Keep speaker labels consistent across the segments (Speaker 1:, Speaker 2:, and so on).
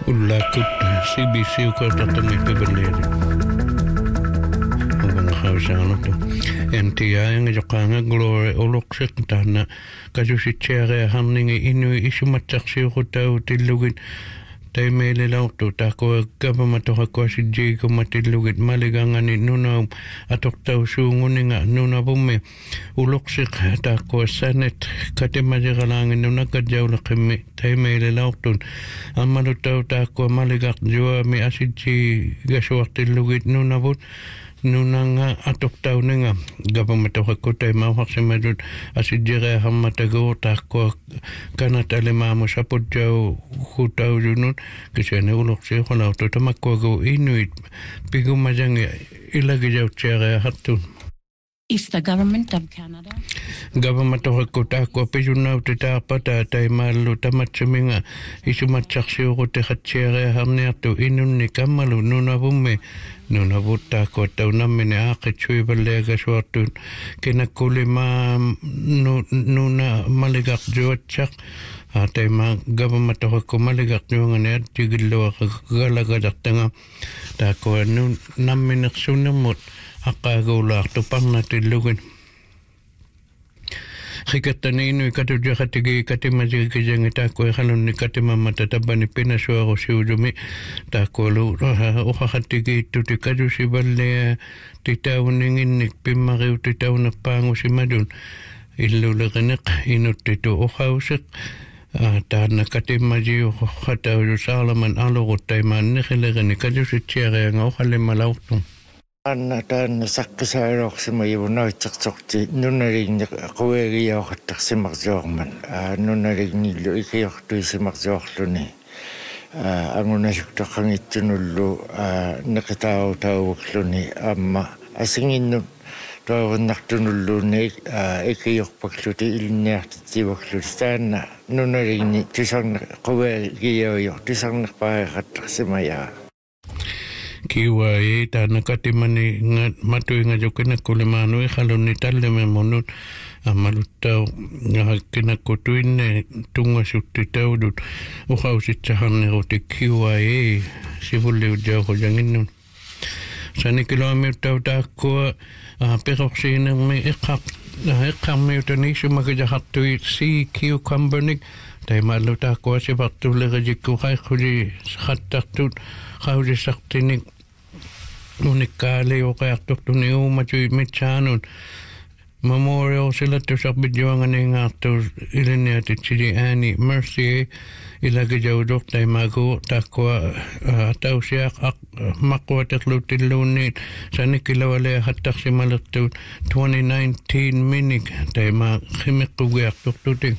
Speaker 1: Ullakut CBC ukartatami pibaleri. Ang khawsanoto. NTI nga jokanga glory oloksek tana kajusichere hamningi inui isumatsaksi ukutau tilugit tai meile lautu tako government ko si jigo matilugit maligangani nuna atoktau suunguninga nuna bumme uloksik tako senate katemajiralangin nuna kadjaulakimi tai meile lautun amalutau tako maligak jua mi asiji gasuartilugit nuna but nunanga atoktau ninga government ko tai mawaksemadut asijire hammatago tako kanatale mamu saputjau hutau junut kisene ulokse holauto tamakko inuit pigumajangi ilagi jau chere hatun.
Speaker 2: Is the government of Canada?
Speaker 1: Government of Kotako Pijuna Tata Tai Malu Tamatsuminga Isumatsaksi Rote Hatchere Hamneto Inuni Kamalu Nuna Bume Nuna Buta Kota Namine Akichui Balega Swatun Kenakulima Nuna Maligak Joachak Atema government of Komaligak Junganet Tigilo Galagadatanga Tako Naminak Sunamut Akagulak to Pangnatilugin. Hikatanino Katujakatigi Katimaji Kijangitako Haloni Katimamata Tabani Pinasua Siudumi Takolu Ohahatigi to the Kajusi Valley Titauning in Nick Pimari Titauna Pangusi Madun Illulaganic Inutito Ohausik Tana Katimaji Hata Salaman Alo Taiman Nihilegani Kajusi Cherry and Ohalimalatum.
Speaker 3: Tan saksaroksima yunoitsaqsorti nunaring quegiortarsimarsuorman nunaring nillu ikiortuisimarsuorluni angunasuktoqangittunullu neqitautauukluni amma asinginnu toornartunulluuni ikiorpakluti ilniartitiivakluti taanna nunaringni tusarne quegiorior tusarnerpaaqattarsimaya
Speaker 1: Kiwa tana katimani matu nga jokena kulemanu e haloni talle me monut amalutau kena kotuine tunga suttitau dut uhausitsahanne roti kiwa sivulle ujau janginu sani kilometer tako peroksina me ekak me utanishu magajahatui si cucumbernik tai maluta ko si baktu legajiku kai khuli khattaktut khawji saktinik unikale o kaya tuktuni umachui mitsanun memorial sila tu sakbidjuangan ingatu iliniati chidi Annie Mercier ilagi jauh tai magu takwa tau siak makwa teklutilunit sani kilawale hatak si malaktu 2019 minik tai ma khimikugiak tuktuting.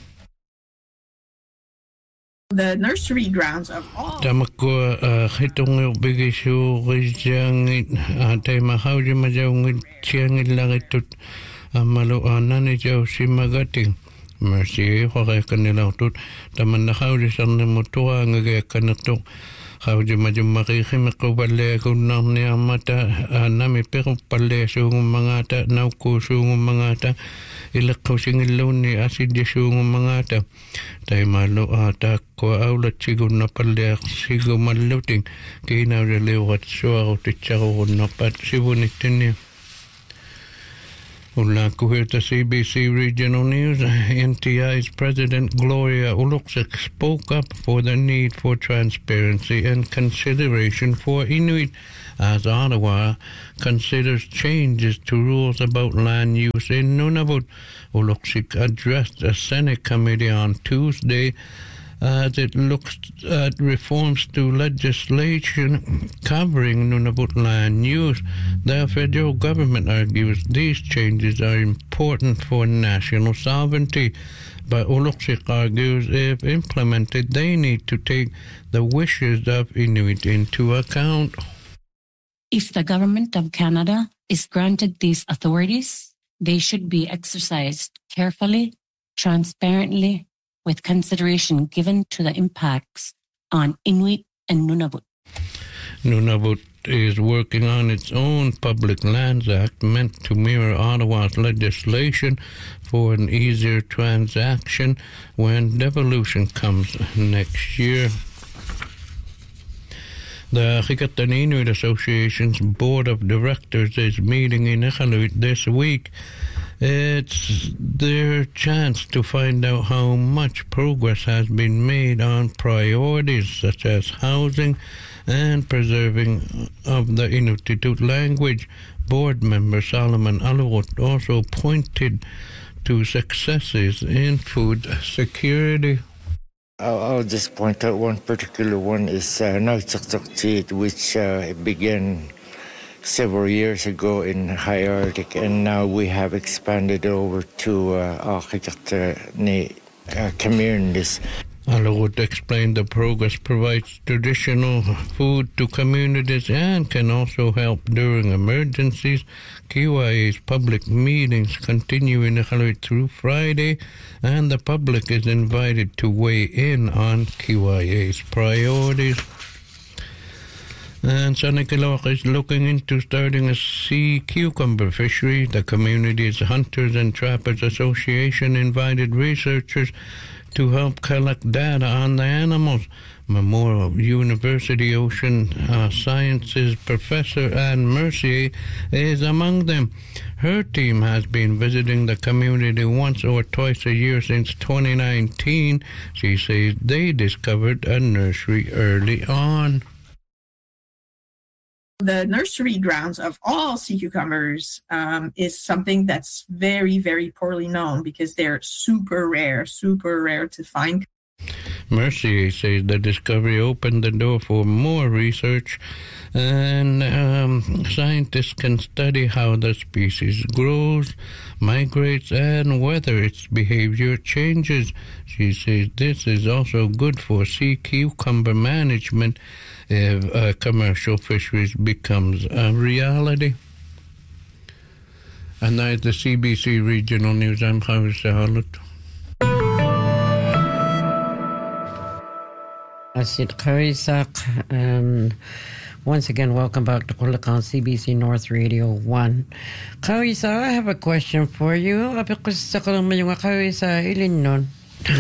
Speaker 4: The nursery grounds of all.
Speaker 1: Tamako hitong bigisyo rijangit tay mahawji majawngit siyangit langitut maluanan ijaw si magating Mercy hokay kanila tut taman nakawji sarni mutuwa ngagay kanatok hawji majum makikimiko bale kunang niya mata nami pero pale sungong mga ta nauko sungong mga ta ilakaw singilaw ni asidya sungong mga ta tayo malo ata ko aulat sigun na pale sigo maluting kinaw riliwat suwa ko titsako napat sibunitin niya. Ulakuhirta CBC Regional News, NTI's President Gloria Uluksik spoke up for the need for transparency and consideration for Inuit as Ottawa considers changes to rules about land use in Nunavut. Uluksik addressed a Senate committee on Tuesday as it looks at reforms to legislation covering Nunavut land use. The federal government argues these changes are important for national sovereignty, but Uluksik argues if implemented, they need to take the wishes of Inuit into account.
Speaker 2: If the government of Canada is granted these authorities, they should be exercised carefully, transparently, with consideration given to the impacts on Inuit and Nunavut.
Speaker 1: Nunavut is working on its own Public Lands Act meant to mirror Ottawa's legislation for an easier transaction when devolution comes next year. The Hikatan Inuit Association's Board of Directors is meeting in Iqaluit this week. It's their chance to find out how much progress has been made on priorities such as housing and preserving of the Inuktitut language. Board member Solomon Alawot also pointed to successes in food security.
Speaker 3: I'll just point out one particular one is Nautsuktut, which began several years ago in High Arctic, and now we have expanded over to communities.
Speaker 1: Alawut explained the progress provides traditional food to communities and can also help during emergencies. QIA's public meetings continue in Iqaluit through Friday, and the public is invited to weigh in on QIA's priorities. And Sanikiloq is looking into starting a sea cucumber fishery. The community's Hunters and Trappers Association invited researchers to help collect data on the animals. Memorial University Ocean Sciences Professor Anne Mercier is among them. Her team has been visiting the community once or twice a year since 2019. She says they discovered a nursery early on.
Speaker 4: The nursery grounds of all sea cucumbers is something that's very, very poorly known because they're super rare to find.
Speaker 1: Mercier says the discovery opened the door for more research, and scientists can study how the species grows, migrates, and whether its behavior changes. She says this is also good for sea cucumber management if commercial fisheries becomes a reality. And that is the CBC Regional News. I'm Chavis Halut.
Speaker 5: Asid Kharisak, and once again, welcome back to Kulakan CBC North Radio 1. Kharisa, I have a question for you. Because sa kalang may yung Kharisa, ilin nun.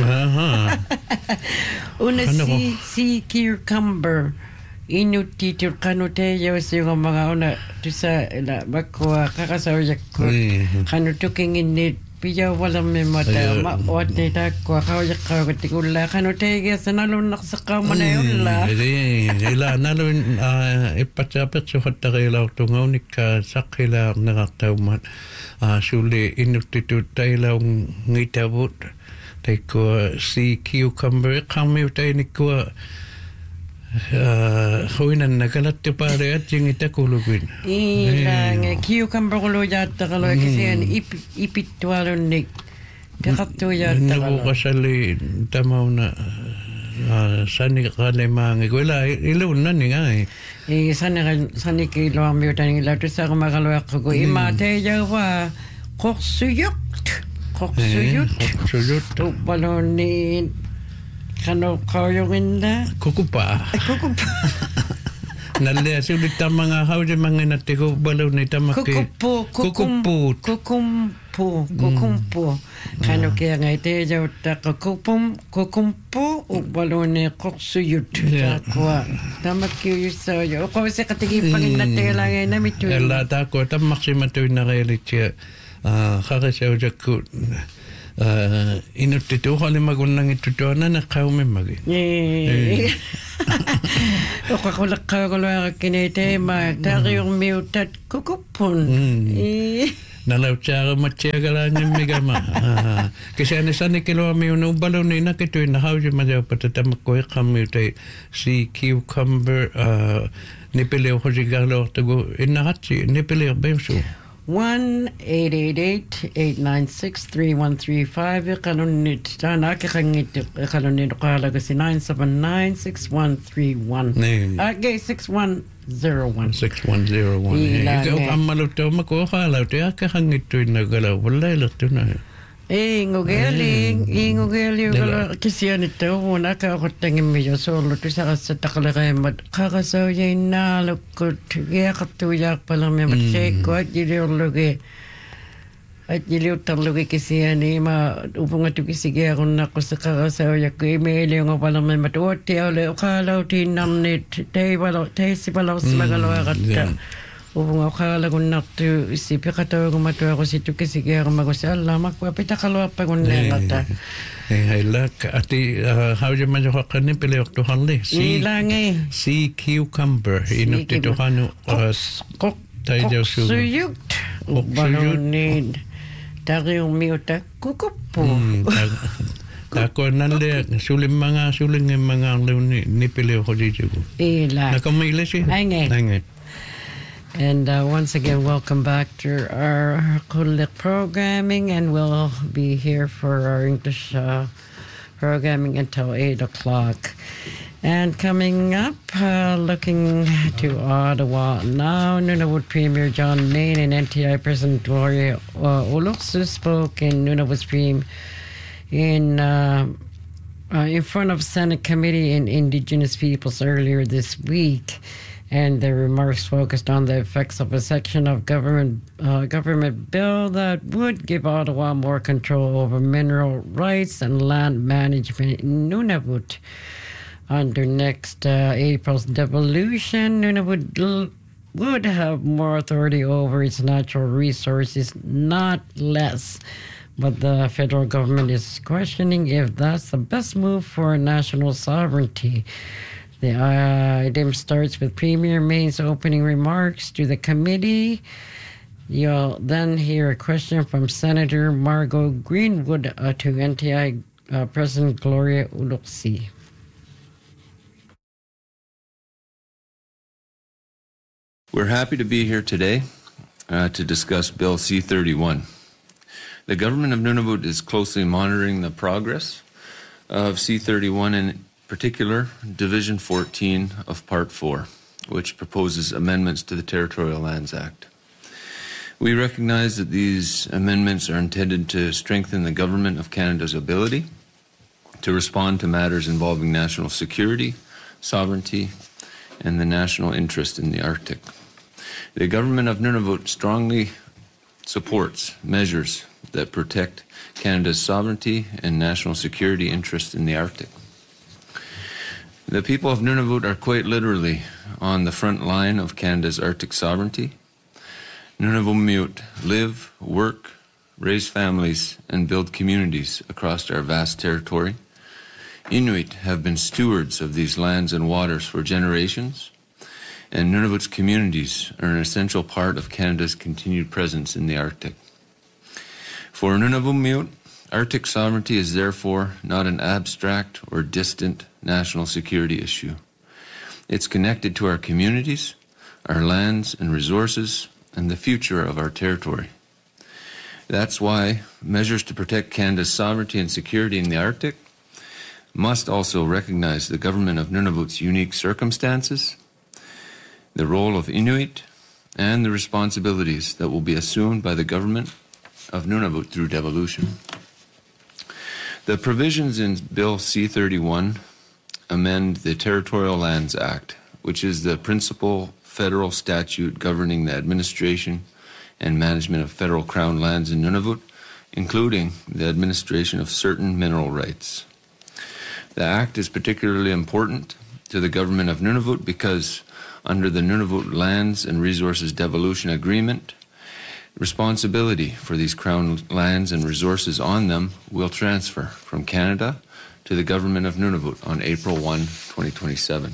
Speaker 5: Una si cucumber, inutito kanuteyo sa yung mga una, to sa bakwa, kakasawayak ko, kanutuking init, piya walang may mata, maot nita ko, kawayak kawatikula, kanutege sa nalunak sa kamanayula.
Speaker 1: Ila, nalun, ipatsapat sa hatakailaw tungonik ka sakila nakatawmat. Suli, inutito tayo ngitabot. Tayo ko si cucumber, kami tayo ni ko, Huwinan nagalat ti pare at yung itakulugin.
Speaker 5: Ilang cucumber kulo yata kalo kasi yan ipitwalon ni kakatu yata kalo.
Speaker 1: Nabukasali tamaw na sani kalimang wala ilun na ni nga eh.
Speaker 5: Sani kilo ang miyutan ng ilaw sa kumakaloyak ko imate yawa koksuyot. Koksuyot. Balon ni Kano kayoin na?
Speaker 1: Kukupa. Nalaya sulit ang mga hawde mga natiko balaw ni tamaki. Kukumpo. Kano kaya nga ite jaw ta kukumpo o balaw ni koksuyut. Takwa. Tamaki yusa yo. Ko sa katigi pangin natin lang ay namitu. Ela ta ko tam maksimato na relit siya. Kakasaw jakut. Inutito hali magunang ituto na nakaume magi.
Speaker 5: O kakulak kakulak kinete ma tari yung miutat kukupon.
Speaker 1: Nalaw tsaka matyaga lang yung migama. Kasi anisan ni kilo mi yung balaw ni nakito yung nahaw yung madyaw patatamak ko yung kami tayo si cucumber nipiliw ko si galo tago inahat si nipiliw ba yung so?
Speaker 5: 1-888-896-3135 kanunit sana kakangit kanunit kalaga si 979-6131 okay 6101
Speaker 1: ikaw ang malutaw makuha tayo kakangit ito yung nagalaw wala ilato na
Speaker 5: Ingogeling kalo kasi yan ito una kakutangin mo yung solo to sa takalakay mat kakasaw yung nalukot kaya katuyak palang may matseko at ideologi At niliutang lugi kasi ani upunga tu kasi kaya kung nako sa kakasaw ya ko email yung pala may matuot ya ole ukalaw tinam ni tay si palaw si magalaw kata upunga ukalaw kung nakto si pikato kung matuwa ko si tu kasi kaya kung magusal lamak pa pita kalwa pa kung nangata.
Speaker 1: Hey look ati how you man jo kanin pele to hanle sea cucumber ino ti to hanu
Speaker 5: kok suyuk balonid Dari umiuta kukupo.
Speaker 1: Tako nale suling mga ni pileo ko dito.
Speaker 5: Ila.
Speaker 1: Nakamile siya.
Speaker 5: Ainge. And once again, welcome back to our Kulit programming, and we'll be here for our English programming until 8 o'clock. And coming up, looking to Ottawa now, Nunavut Premier John Main and NTI President Gloria Oloksu spoke in Nunavut Stream in front of Senate Committee on Indigenous Peoples earlier this week. And their remarks focused on the effects of a section of government bill that would give Ottawa more control over mineral rights and land management in Nunavut. Under next April's devolution, Nunavut would have more authority over its natural resources, not less. But the federal government is questioning if that's the best move for national sovereignty. The item starts with Premier Main's opening remarks to the committee. You'll then hear a question from Senator Margo Greenwood to NTI President Gloria Oloksu.
Speaker 6: We're happy to be here today to discuss Bill C-31. The government of Nunavut is closely monitoring the progress of C-31, in particular Division 14 of Part 4, which proposes amendments to the Territorial Lands Act. We recognize that these amendments are intended to strengthen the Government of Canada's ability to respond to matters involving national security, sovereignty, and the national interest in the Arctic. The government of Nunavut strongly supports measures that protect Canada's sovereignty and national security interests in the Arctic. The people of Nunavut are quite literally on the front line of Canada's Arctic sovereignty. Nunavummiut live, work, raise families, and build communities across our vast territory. Inuit have been stewards of these lands and waters for generations, and Nunavut's communities are an essential part of Canada's continued presence in the Arctic. For Nunavummiut, Arctic sovereignty is therefore not an abstract or distant national security issue. It's connected to our communities, our lands and resources, and the future of our territory. That's why measures to protect Canada's sovereignty and security in the Arctic must also recognize the government of Nunavut's unique circumstances, the role of Inuit, and the responsibilities that will be assumed by the government of Nunavut through devolution. The provisions in Bill C-31 amend the Territorial Lands Act, which is the principal federal statute governing the administration and management of federal crown lands in Nunavut, including the administration of certain mineral rights. The Act is particularly important to the government of Nunavut because under the Nunavut Lands and Resources Devolution Agreement, responsibility for these crown lands and resources on them will transfer from Canada to the government of Nunavut on April 1, 2027.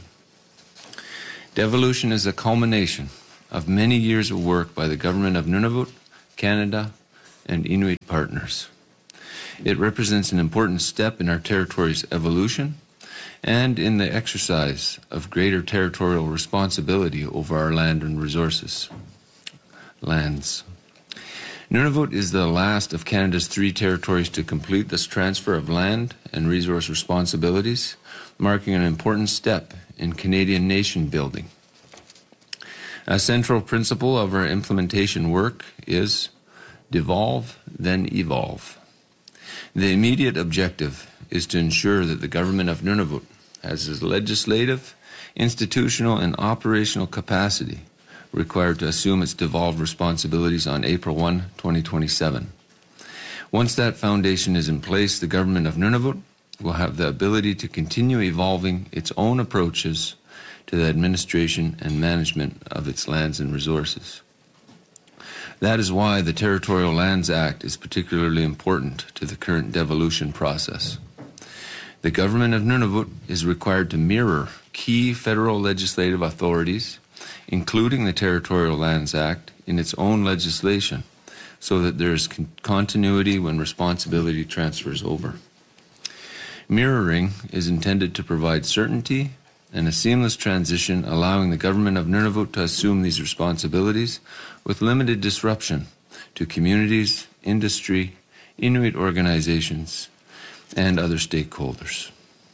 Speaker 6: Devolution is a culmination of many years of work by the government of Nunavut, Canada, and Inuit partners. It represents an important step in our territory's evolution and in the exercise of greater territorial responsibility over our land and resources. Lands. Nunavut is the last of Canada's 3 territories to complete this transfer of land and resource responsibilities, marking an important step in Canadian nation building. A central principle of our implementation work is devolve, then evolve. The immediate objective is to ensure that the government of Nunavut has the legislative, institutional, and operational capacity required to assume its devolved responsibilities on April 1, 2027. Once that foundation is in place, the government of Nunavut will have the ability to continue evolving its own approaches to the administration and management of its lands and resources. That is why the Territorial Lands Act is particularly important to the current devolution process. The government of Nunavut is required to mirror key federal legislative authorities, including the Territorial Lands Act, in its own legislation, so that there is continuity when responsibility transfers over. Mirroring is intended to provide certainty and a seamless transition, allowing the government of Nunavut to assume these responsibilities with limited disruption to communities, industry, Inuit organizations, and other stakeholders.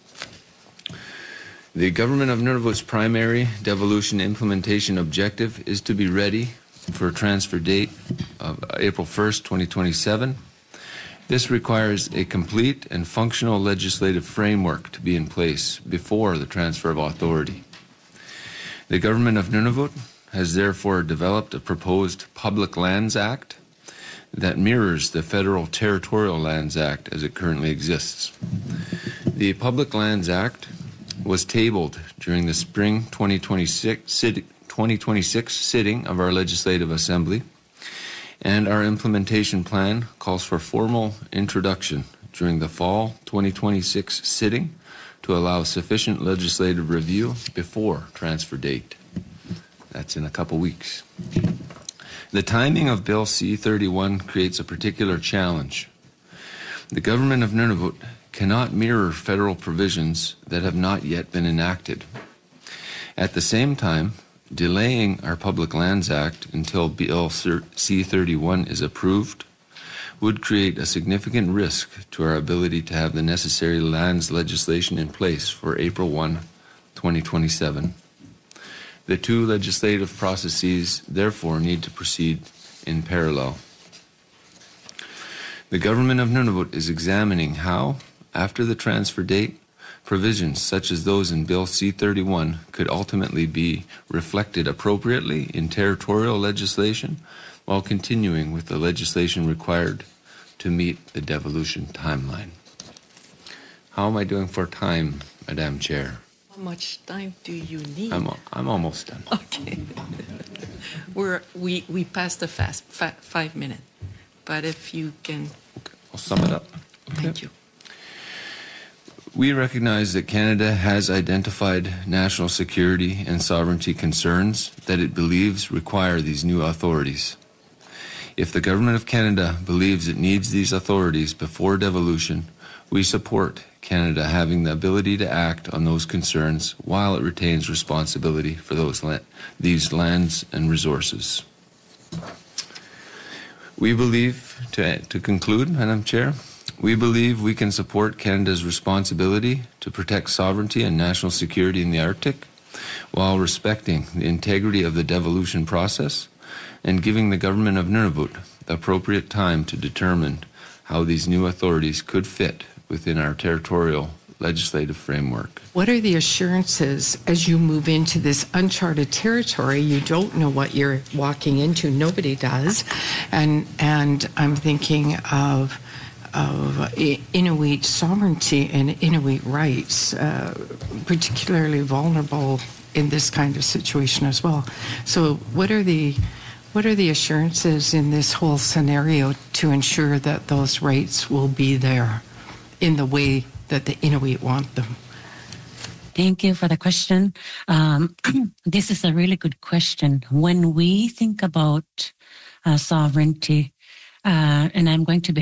Speaker 6: The government of Nunavut's primary devolution implementation objective is to be ready for a transfer date of April 1st, 2027. This requires a complete and functional legislative framework to be in place before the transfer of authority. The government of Nunavut has therefore developed a proposed Public Lands Act that mirrors the Federal Territorial Lands Act as it currently exists. The Public Lands Act was tabled during the spring 2026 sitting of our Legislative Assembly, and our implementation plan calls for formal introduction during the fall 2026 sitting to allow sufficient legislative review before transfer date. That's in a couple weeks. The timing of Bill C-31 creates a particular challenge. The government of Nunavut cannot mirror federal provisions that have not yet been enacted. At the same time, delaying our Public Lands Act until Bill C-31 is approved would create a significant risk to our ability to have the necessary lands legislation in place for April 1, 2027. The two legislative processes therefore need to proceed in parallel. The government of Nunavut is examining how, after the transfer date, provisions such as those in Bill C-31 could ultimately be reflected appropriately in territorial legislation while continuing with the legislation required to meet the devolution timeline. How am I doing for time, Madam Chair?
Speaker 7: How much time do you need?
Speaker 6: I'm almost done.
Speaker 7: Okay. we passed the 5 minutes, but if you can...
Speaker 6: Okay, I'll sum it up. Okay.
Speaker 7: Thank you.
Speaker 6: We recognize that Canada has identified national security and sovereignty concerns that it believes require these new authorities. If the Government of Canada believes it needs these authorities before devolution, we support Canada having the ability to act on those concerns while it retains responsibility for these lands and resources. We believe, to conclude, Madam Chair, we believe we can support Canada's responsibility to protect sovereignty and national security in the Arctic while respecting the integrity of the devolution process and giving the government of Nunavut the appropriate time to determine how these new authorities could fit within our territorial legislative framework.
Speaker 8: What are the assurances as you move into this uncharted territory? You don't know what you're walking into. Nobody does. And I'm thinking of Inuit sovereignty and Inuit rights, particularly vulnerable in this kind of situation as well. So what are the assurances in this whole scenario to ensure that those rights will be there in the way that the Inuit want them?
Speaker 2: Thank you for the question. This is a really good question. When we think about sovereignty, and I'm going to be